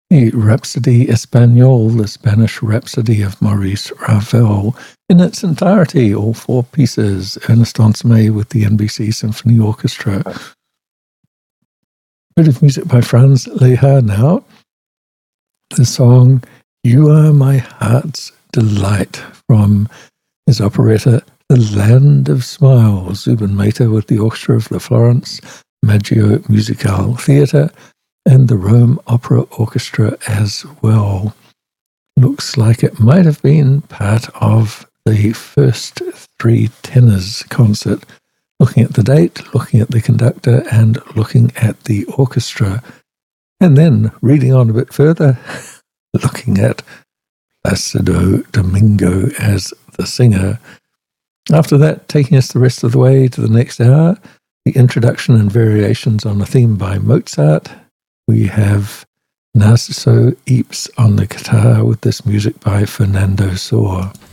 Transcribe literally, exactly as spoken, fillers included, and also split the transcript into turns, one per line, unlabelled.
The Rhapsody Espagnole, the Spanish Rhapsody of Maurice Ravel, in its entirety, all four pieces, Ernest Ansermet with the N B C Symphony Orchestra. A bit of music by Franz Lehár now. The song You Are My Heart's Delight from his operetta The Land of Smiles, Zubin Mehta with the orchestra of the Florence Maggio Musicale Theatre and the Rome Opera Orchestra as well. Looks like it might have been part of the first three tenors concert. Looking at the date, looking at the conductor, and looking at the orchestra. And then, reading on a bit further, looking at Placido Domingo as the singer. After that, taking us the rest of the way to the next hour, the introduction and variations on a theme by Mozart. We have Narciso Eeps on the guitar with this music by Fernando Sor.